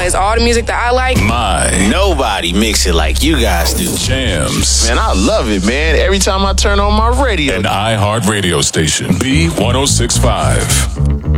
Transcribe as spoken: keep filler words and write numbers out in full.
plays all the music that I like. My. Nobody mix it like you guys do. Jams. Man, I love it, man. Every time I turn on my radio. An iHeart radio station. B one oh six point five.